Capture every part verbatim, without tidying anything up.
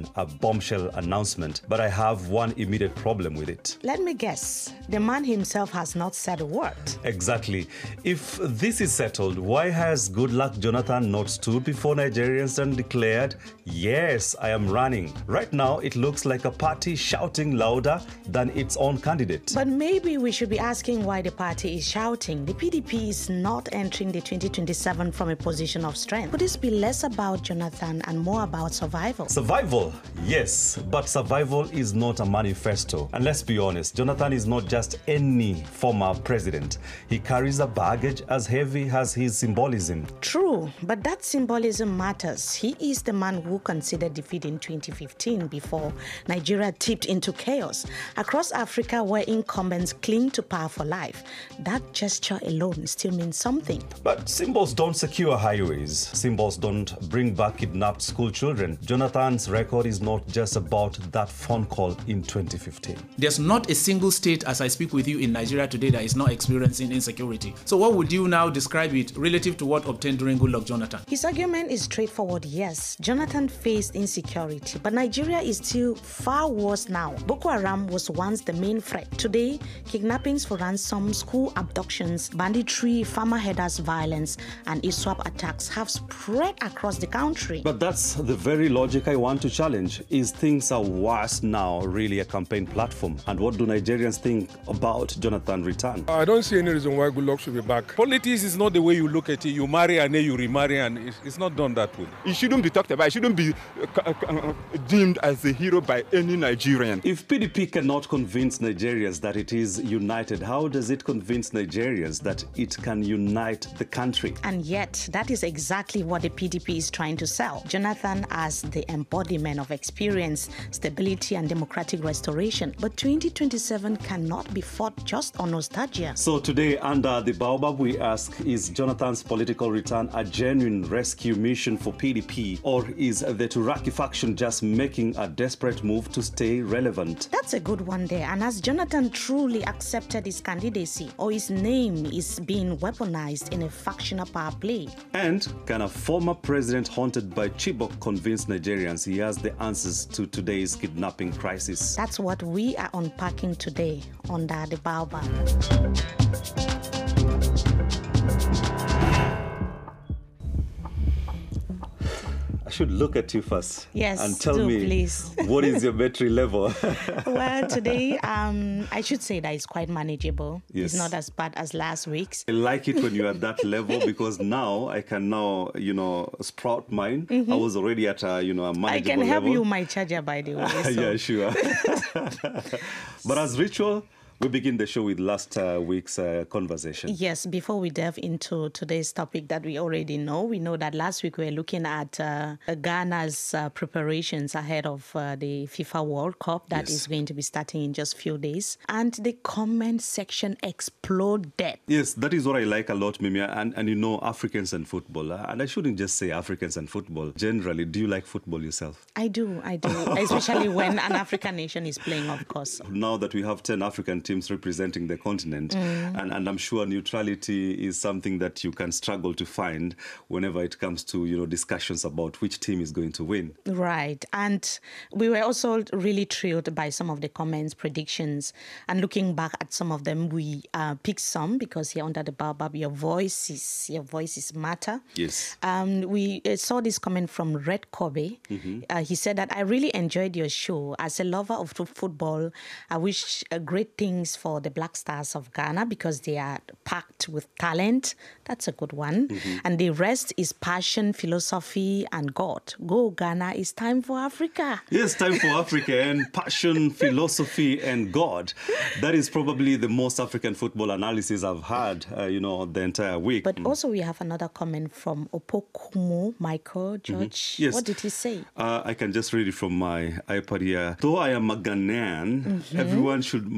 been a bombshell announcement, but I have one immediate problem with it. Let me guess. The man himself has not said a word. Exactly. If this is settled, why has Goodluck Jonathan not stood before Nigerians and declared, yes, I am running? Right now, it looks like a party shouting louder than its own candidate. But maybe we should be asking why the party is shouting. The P D P is not entering the twenty twenty-seven from a position of strength. Could this be less about Jonathan and more about survival? Survival, yes, but survival is not a manifesto. And let's be honest, Jonathan is not just any former president. He carries a baggage as heavy as his symbolism. True, but that symbolism matters. He is the man who considered defeat in twenty fifteen before Nigeria tipped into chaos. Across Africa, where incumbents cling to power for life, that gesture alone still means something. But symbols don't secure highways. Symbols don't bring back kidnapped school children. Jonathan's record is not just about that phone call in twenty fifteen. There's not a single state, as I speak with you, in Nigeria today that is not experiencing insecurity. So what would you now describe it relative to what obtained during Goodluck Jonathan? His argument is straightforward. Yes, Jonathan faced insecurity, but Nigeria is still far worse now. Boko Haram was once the main threat. Today, kidnappings for ransom, school abductions, banditry, farmer herders violence, and ISWAP attacks have spread across the country. But that's the very logic I want to challenge. Is things are worse now really a campaign platform? And what do Nigerians think about Jonathan's return? I don't see any reason why Goodluck should be back. Politics is not the way you look at it. You marry and then you remarry, and it's, it's not done that way. It shouldn't be talked about. It shouldn't be uh, uh, deemed as a hero by any Nigerian. If P D P cannot convince Nigerians that it is united, how does it convince Nigerians that it can unite the country? And yet, that is exactly what the P D P is trying to sell. Jonathan as the embodiment of experience, stability, and democratic restoration. But twenty twenty-seven cannot be fought just on nostalgia. So today, under the Baobab, we ask, is Jonathan's political return a genuine rescue mission for P D P, or is the Turaki faction just making a desperate move to stay relevant? That's a good one there. And has Jonathan truly accepted his candidacy, or his name is being weaponized in a factional power play? And can a former president haunted by Chibok convince Nigerians he has the answers to today's kidnapping crisis? That's what we are unpacking today under the Baobab. I should look at you first. Yes, and tell do, me, please. What is your battery level? Well, today, um, I should say that it's quite manageable. Yes. It's not as bad as last week's. I like it when you're at that level, because now I can now, you know, sprout mine. Mm-hmm. I was already at a, you know, a manageable I can help level. you my charger, by the way. So. Yeah, sure. But as ritual, we begin the show with last uh, week's uh, conversation. Yes, before we delve into today's topic that we already know, we know that last week we were looking at uh, Ghana's uh, preparations ahead of uh, the FIFA World Cup that Yes. is going to be starting in just a few days. And the comment section exploded. Yes, that is what I like a lot, Mimia. And, and you know, Africans and football. Uh, and I shouldn't just say Africans and football. Generally, do you like football yourself? I do, I do. Especially when an African nation is playing, of course. Now that we have ten African teams representing the continent, Mm. and, and I'm sure neutrality is something that you can struggle to find whenever it comes to, you know, discussions about which team is going to win. Right. And we were also really thrilled by some of the comments, predictions, and looking back at some of them, we uh, picked some because here under the Baobab, your voices, your voices matter. Yes. Um, we uh, saw this comment from Red Kobe. Mm-hmm. Uh, he said that I really enjoyed your show. As a lover of football, I wish uh, great things for the Black Stars of Ghana because they are packed with talent. That's a good one. Mm-hmm. And the rest is passion, philosophy, and God. Go Ghana, it's time for Africa. Yes, time for Africa and passion, philosophy, and God. That is probably the most African football analysis I've had, uh, you know, the entire week. But also we have another comment from Opokumo Michael George. Mm-hmm. Yes. What did he say? Uh, I can just read it from my iPad here. Though I am a Ghanaian, Mm-hmm. everyone should mark my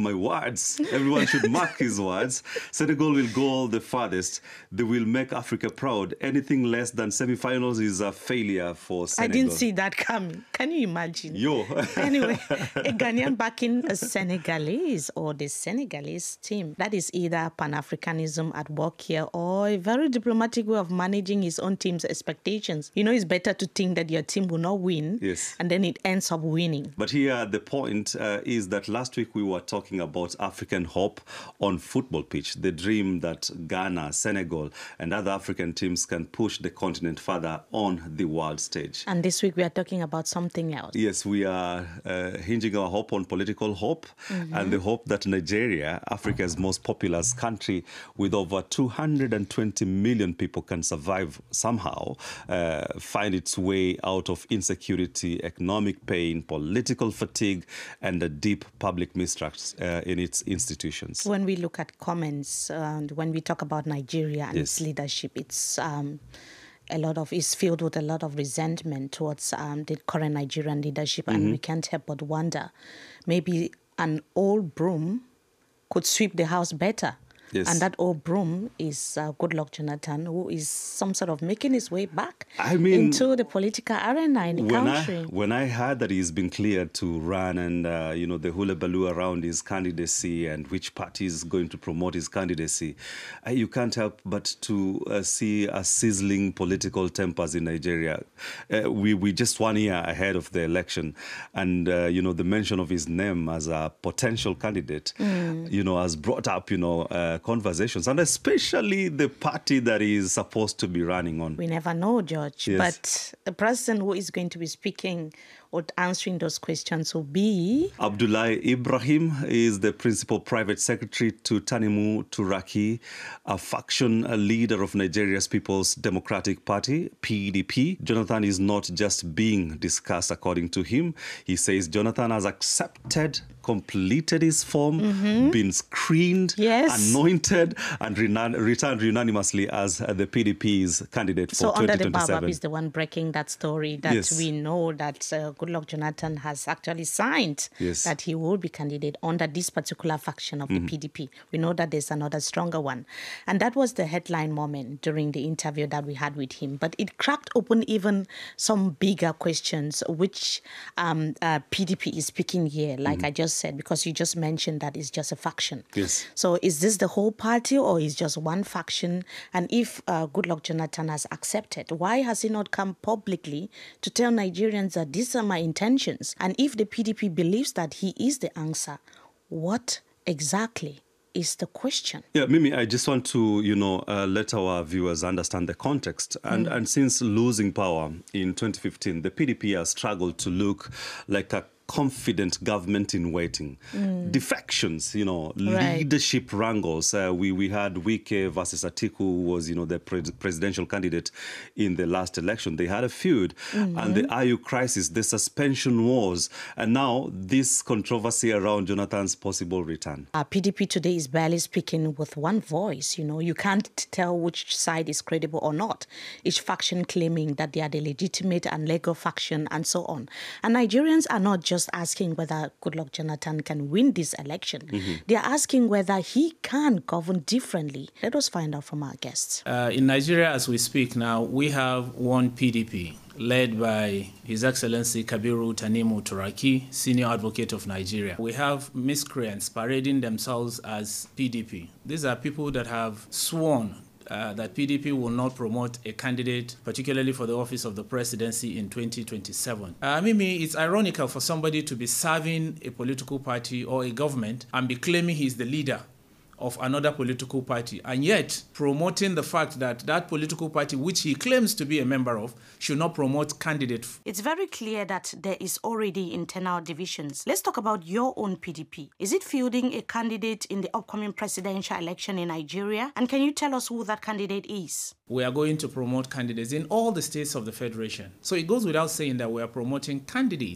my words. Everyone should mark his words. Senegal will go the farthest. They will make Africa proud. Anything less than semi-finals is a failure for Senegal. I didn't see that coming. Can you imagine? Yo. Anyway, a Ghanaian backing a Senegalese or the Senegalese team. That is either Pan-Africanism at work here or a very diplomatic way of managing his own team's expectations. You know, it's better to think that your team will not win, yes, and then it ends up winning. But here the point uh, is that last week we were talking about African hope on football pitch, the dream that Ghana, Senegal, and other African teams can push the continent further on the world stage. And this week we are talking about something else. Yes, we are uh, hinging our hope on political hope, mm-hmm. and the hope that Nigeria, Africa's most populous country with over two hundred twenty million people, can survive somehow, uh, find its way out of insecurity, economic pain, political fatigue, and a deep public mistrust uh, in its institutions. When we look at comments and when we talk about Nigeria and yes. its leadership, it's um, a lot of is filled with a lot of resentment towards um, the current Nigerian leadership, mm-hmm. and we can't help but wonder, maybe an old broom could sweep the house better. Yes. And that old broom is uh, Goodluck Jonathan, who is some sort of making his way back I mean, into the political arena in the when country. I, when I heard that he's been cleared to run and, uh, you know, the hullabaloo around his candidacy and which party is going to promote his candidacy, uh, you can't help but to uh, see a sizzling political tempers in Nigeria. Uh, we, we just one year ahead of the election. And, uh, you know, the mention of his name as a potential candidate, mm. you know, has brought up, you know, uh, conversations, and especially the party that is supposed to be running on. We never know, George. Yes. But the person who is going to be speaking or answering those questions will be... Abdullahi Ibrahim is the principal private secretary to Tanimu Turaki, a faction a leader of Nigeria's People's Democratic Party, P D P. Jonathan is not just being discussed, according to him. He says Jonathan has accepted, completed his form, mm-hmm. been screened, yes. anointed, and renan- returned unanimously as uh, the P D P's candidate for so twenty twenty-seven. So Under the Babab is the one breaking that story that yes. we know that uh, Goodluck Jonathan has actually signed, yes. that he will be candidate under this particular faction of mm-hmm. the P D P. We know that there's another stronger one. And that was the headline moment during the interview that we had with him. But it cracked open even some bigger questions, which um, uh, P D P is speaking here, like mm-hmm. I just said, because you just mentioned that it's just a faction. Yes. So is this the whole party or is just one faction? And if uh, Goodluck Jonathan has accepted, why has he not come publicly to tell Nigerians that these are my intentions? And if the P D P believes that he is the answer, what exactly is the question? Yeah, Mimi, I just want to, you know, uh, let our viewers understand the context. And, mm. and since losing power in twenty fifteen, the P D P has struggled to look like a confident government in waiting. Mm. Defections, you know, right. leadership wrangles. Uh, we, we had Wike versus Atiku, who was, you know, the pre- presidential candidate in the last election. They had a feud. Mm-hmm. And the I U crisis, the suspension wars, and now this controversy around Jonathan's possible return. Our P D P today is barely speaking with one voice. You know, you can't tell which side is credible or not. Each faction claiming that they are the legitimate and legal faction and so on. And Nigerians are not just asking whether Goodluck Jonathan can win this election. Mm-hmm. They are asking whether he can govern differently. Let us find out from our guests. Uh, in Nigeria, as we speak now, we have one P D P led by His Excellency Kabiru Tanimu Turaki, Senior Advocate of Nigeria. We have miscreants parading themselves as P D P. These are people that have sworn Uh, that P D P will not promote a candidate, particularly for the office of the presidency in twenty twenty-seven. Uh, Mimi, it's ironical for somebody to be serving a political party or a government and be claiming he's the leader of another political party, and yet promoting the fact that that political party, which he claims to be a member of, should not promote candidates. It's very clear that there is already internal divisions. Let's talk about your own P D P. Is it fielding a candidate in the upcoming presidential election in Nigeria? And can you tell us who that candidate is? We are going to promote candidates in all the states of the Federation. So it goes without saying that we are promoting candidates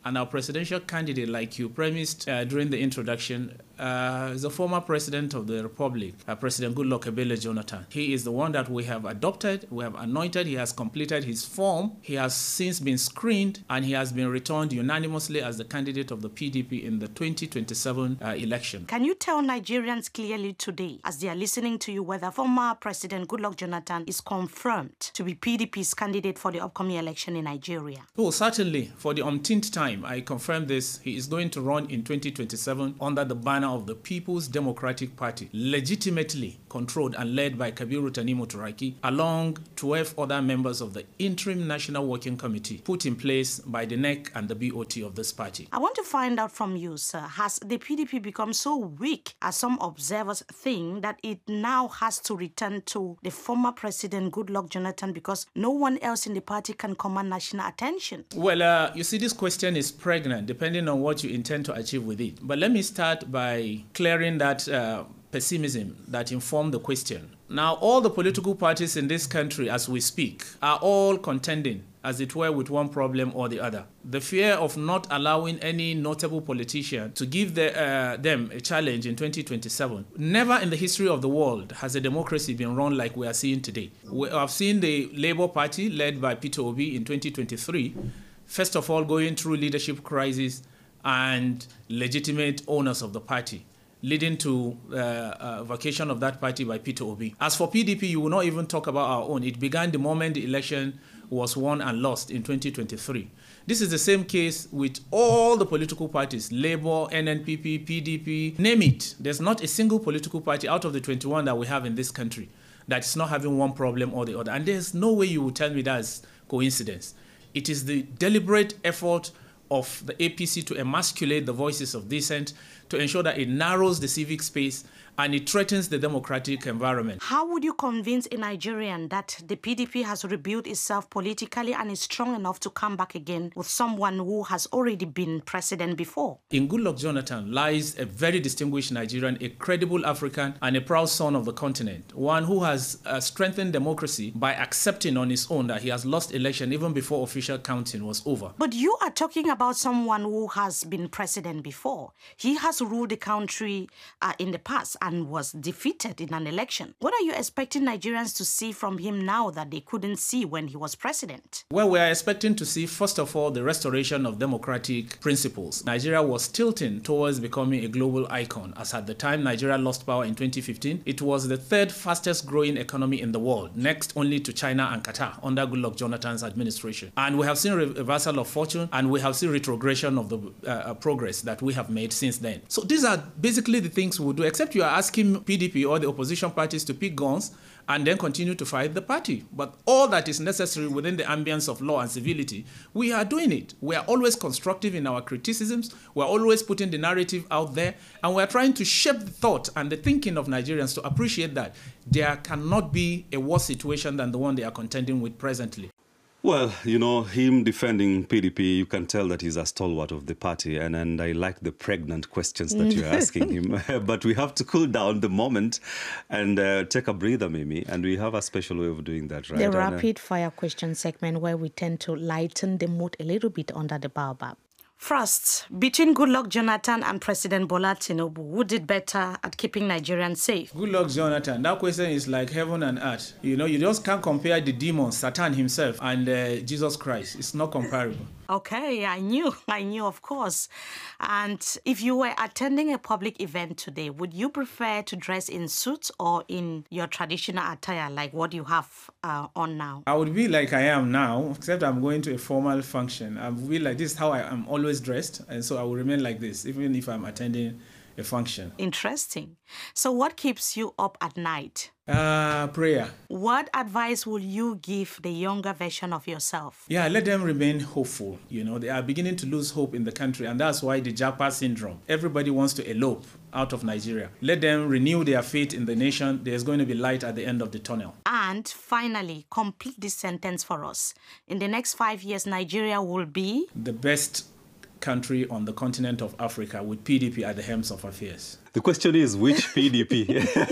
And our presidential candidate, like you premised uh, during the introduction, uh, is the former president of the Republic, uh, President Goodluck Ebele Jonathan. He is the one that we have adopted, we have anointed, he has completed his form, he has since been screened, and he has been returned unanimously as the candidate of the P D P in the twenty twenty-seven uh, election. Can you tell Nigerians clearly today, as they are listening to you, whether former President Goodluck Jonathan is confirmed to be P D P's candidate for the upcoming election in Nigeria? Oh, certainly. For the umpteenth time, I confirm this. He is going to run in twenty twenty-seven under the banner of the People's Democratic Party, legitimately controlled and led by Kabiru Tanimu Turaki, along twelve other members of the Interim National Working Committee put in place by the N E C and the B O T of this party. I want to find out from you, sir, has the P D P become so weak, as some observers think, that it now has to return to the former President Goodluck Jonathan because no one else in the party can command national attention? Well, uh, you see, this question is pregnant, depending on what you intend to achieve with it. But let me start by clearing that uh, pessimism that informed the question. Now, all the political parties in this country, as we speak, are all contending, as it were, with one problem or the other. The fear of not allowing any notable politician to give the, uh, them a challenge in twenty twenty-seven. Never in the history of the world has a democracy been run like we are seeing today. We have seen the Labour Party, led by Peter Obi in twenty twenty-three, first of all going through leadership crisis and legitimate owners of the party, leading to uh, uh, vacation of that party by Peter Obi. As for P D P, you will not even talk about our own. It began the moment the election was won and lost in twenty twenty-three. This is the same case with all the political parties, Labour, N N P P, P D P, name it. There's not a single political party out of the twenty-one that we have in this country that is not having one problem or the other. And there's no way you will tell me that's coincidence. It is the deliberate effort of the A P C to emasculate the voices of dissent, to ensure that it narrows the civic space and it threatens the democratic environment. How would you convince a Nigerian that the P D P has rebuilt itself politically and is strong enough to come back again with someone who has already been president before? In Goodluck Jonathan lies a very distinguished Nigerian, a credible African, and a proud son of the continent, one who has uh, strengthened democracy by accepting on his own that he has lost election even before official counting was over. But you are talking about someone who has been president before. He has ruled the country uh, in the past and was defeated in an election. What are you expecting Nigerians to see from him now that they couldn't see when he was president? Well, we are expecting to see, first of all, the restoration of democratic principles. Nigeria was tilting towards becoming a global icon, as at the time Nigeria lost power in twenty fifteen, it was the third fastest growing economy in the world, next only to China and Qatar under Goodluck Jonathan's administration. And we have seen reversal of fortune, and we have seen retrogression of the uh, progress that we have made since then. So these are basically the things we will do, except you are asking P D P or the opposition parties to pick guns and then continue to fight the party. But all that is necessary within the ambience of law and civility, we are doing it. We are always constructive in our criticisms. We are always putting the narrative out there, and we are trying to shape the thought and the thinking of Nigerians to appreciate that there cannot be a worse situation than the one they are contending with presently. Well, you know, him defending P D P, you can tell that he's a stalwart of the party. And, and I like the pregnant questions that you're asking him. But we have to cool down the moment and uh, take a breather, Mimi. And we have a special way of doing that, right? The and, uh, rapid fire question segment where we tend to lighten the mood a little bit under the baobab. First, between Goodluck Jonathan and President Bola Tinubu, who did better at keeping Nigerians safe? Goodluck Jonathan, that question is like heaven and earth. You know, you just can't compare the demon, Satan himself, and uh, Jesus Christ. It's not comparable. Okay, I knew, I knew, of course. And if you were attending a public event today, would you prefer to dress in suits or in your traditional attire, like what you have uh, on now? I would be like I am now, except I'm going to a formal function. I would be like, this is how I am always dressed, and so I will remain like this, even if I'm attending a function. Interesting. So what keeps you up at night? Uh, prayer. What advice will you give the younger version of yourself? Yeah, let them remain hopeful. You know, they are beginning to lose hope in the country, and that's why the Japa syndrome. Everybody wants to elope out of Nigeria. Let them renew their faith in the nation. There's going to be light at the end of the tunnel. And finally, complete this sentence for us. In the next five years, Nigeria will be the best country on the continent of Africa, with P D P at the helms of affairs. The question is, which P D P?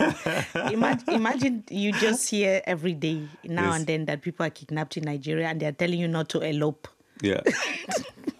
imagine, imagine you just hear every day, now Yes. and then, that people are kidnapped in Nigeria and they're telling you not to elope. Yeah.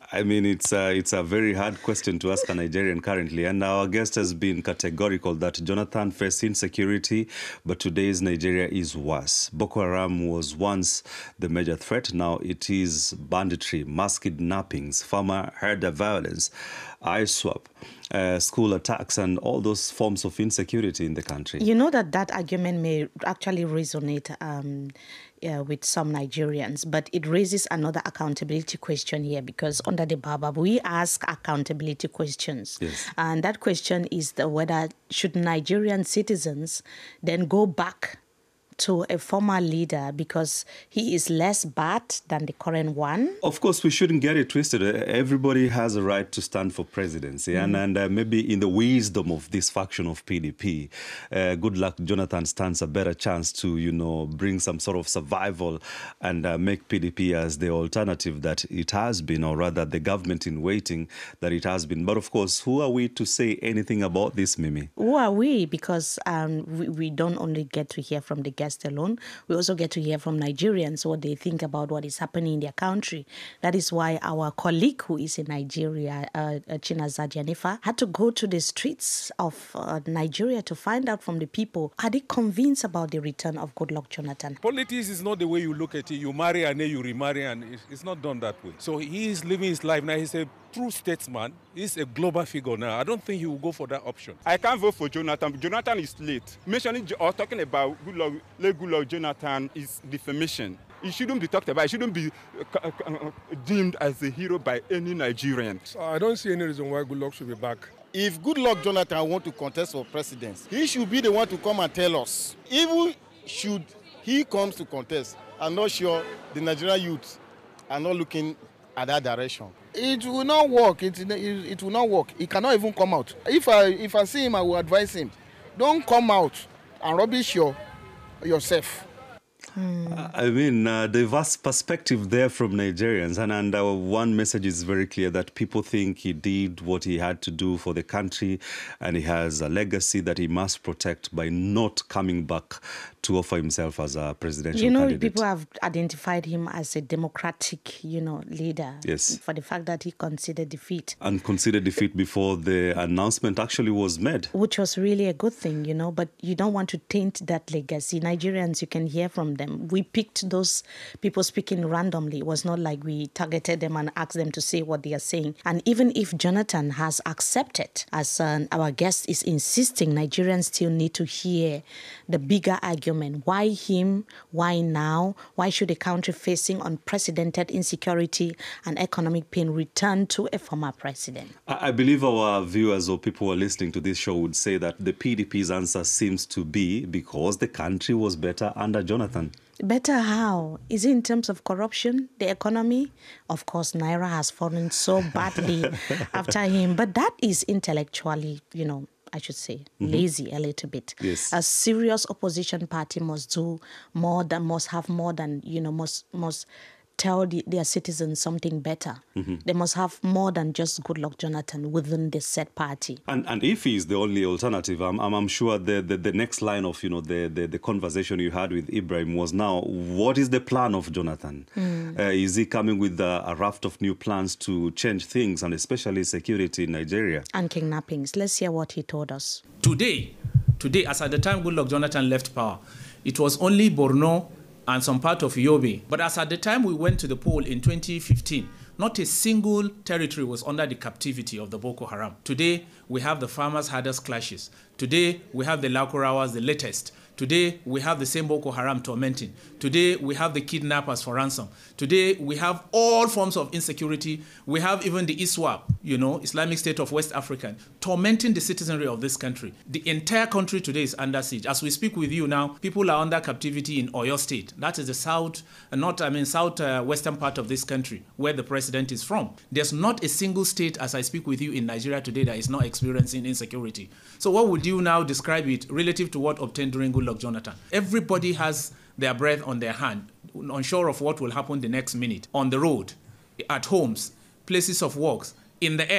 I mean, it's a, it's a very hard question to ask a Nigerian currently. And our guest has been categorical that Jonathan faced insecurity, but today's Nigeria is worse. Boko Haram was once the major threat. Now it is banditry, mass kidnappings, farmer herder violence, I swap, uh, school attacks, and all those forms of insecurity in the country. You know that that argument may actually resonate um, uh, with some Nigerians, but it raises another accountability question here, because under the Baobab, we ask accountability questions. Yes. And that question is the whether should Nigerian citizens then go back to a former leader because he is less bad than the current one? Of course, we shouldn't get it twisted. Everybody has a right to stand for presidency. Mm. And, and uh, maybe in the wisdom of this faction of P D P, uh, Goodluck Jonathan stands a better chance to, you know, bring some sort of survival and uh, make P D P as the alternative that it has been, or rather the government in waiting that it has been. But of course, who are we to say anything about this, Mimi? Who are we? Because um, we, we don't only get to hear from the guest alone, we also get to hear from Nigerians what they think about what is happening in their country. That is why our colleague who is in Nigeria, uh, Chinaza Jennifer, had to go to the streets of uh, Nigeria to find out from the people, are they convinced about the return of Goodluck Jonathan? Politics is not the way you look at it. You marry and then you remarry, and it's not done that way. So he is living his life now. He's a true statesman. He's a global figure now. I don't think he will go for that option. I can't vote for Jonathan. Jonathan is late. Mentioning or talking about Goodluck, Goodluck Jonathan is defamation. It shouldn't be talked about. It shouldn't be uh, uh, deemed as a hero by any Nigerian. So I don't see any reason why Goodluck should be back. If Goodluck Jonathan want to contest for president, he should be the one to come and tell us. Even should he comes to contest, I'm not sure the Nigerian youth are not looking at that direction. It will not work. It, it, it will not work. He cannot even come out. If I if I see him, I will advise him, don't come out and rubbish your yourself. Hmm. I mean, uh, the vast perspective there from Nigerians, and, and our one message is very clear that people think he did what he had to do for the country, and he has a legacy that he must protect by not coming back to offer himself as a presidential you know, candidate. People have identified him as a democratic, you know, leader. Yes. For the fact that he considered defeat. And considered defeat before the announcement actually was made. Which was really a good thing, you know, but you don't want to taint that legacy. Nigerians, you can hear from them. We picked those people speaking randomly. It was not like we targeted them and asked them to say what they are saying. And even if Jonathan has accepted, as uh, our guest is insisting, Nigerians still need to hear the bigger argument. Why him? Why now? Why should a country facing unprecedented insecurity and economic pain return to a former president? I believe our viewers or people who are listening to this show would say that the P D P's answer seems to be because the country was better under Jonathan. Better how? Is it in terms of corruption, the economy? Of course, Naira has fallen so badly after him, but that is intellectually, you know, I should say, mm-hmm. lazy a little bit. Yes. A serious opposition party must do more than, must have more than, you know, must must tell the, their citizens something better. Mm-hmm. They must have more than just Goodluck Jonathan within the said party. And and if he is the only alternative, I'm I'm, I'm sure the, the, the next line of, you know, the, the, the conversation you had with Ibrahim was now, what is the plan of Jonathan? Mm. Uh, is he coming with a, a raft of new plans to change things, and especially security in Nigeria? And kidnappings. Let's hear what he told us. Today, today, as at the time Goodluck Jonathan left power, it was only Borno and some part of Yobe. But as at the time we went to the poll in twenty fifteen, not a single territory was under the captivity of the Boko Haram. Today, we have the farmers' herders clashes. Today, we have the Lakurawas, the latest. Today, we have the same Boko Haram tormenting. Today, we have the kidnappers for ransom. Today, we have all forms of insecurity. We have even the ISWAP, you know, Islamic State of West Africa, tormenting the citizenry of this country. The entire country today is under siege. As we speak with you now, people are under captivity in Oyo State. That is the south, uh, not, I mean, south uh, western part of this country, where the president is from. There's not a single state, as I speak with you, in Nigeria today that is not experiencing insecurity. So what would you now describe it relative to what obtained during Goodluck Jonathan? Everybody has their breath on their hand, unsure of what will happen the next minute, on the road, at homes, places of work, in the air,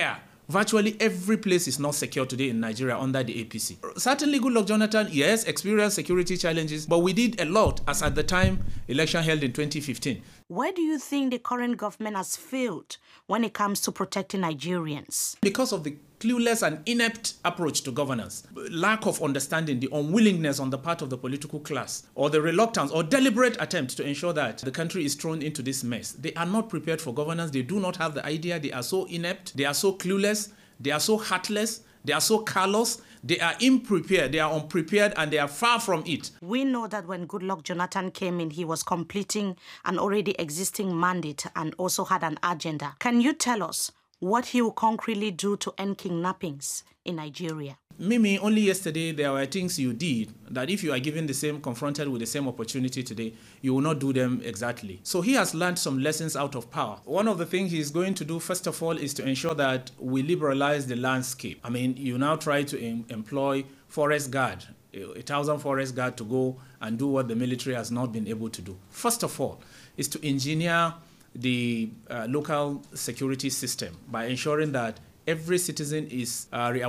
Virtually every place is not secure today in Nigeria under the A P C. Certainly Goodluck Jonathan, yes, experienced security challenges, but we did a lot as at the time election held in twenty fifteen. Where do you think the current government has failed when it comes to protecting Nigerians? Because of the clueless and inept approach to governance, lack of understanding, the unwillingness on the part of the political class, or the reluctance or deliberate attempt to ensure that the country is thrown into this mess. They are not prepared for governance. They do not have the idea. They are so inept. They are so clueless. They are so heartless. They are so callous. They are unprepared. They are unprepared, and they are far from it. We know that when Goodluck Jonathan came in, he was completing an already existing mandate and also had an agenda. Can you tell us what he will concretely do to end kidnappings in Nigeria? Mimi, only yesterday there were things you did that if you are given the same, confronted with the same opportunity today, you will not do them exactly. So he has learned some lessons out of power. One of the things he's going to do, first of all, is to ensure that we liberalize the landscape. I mean, you now try to em- employ forest guard, a thousand forest guard to go and do what the military has not been able to do. First of all, is to engineer the uh, local security system by ensuring that every citizen is uh,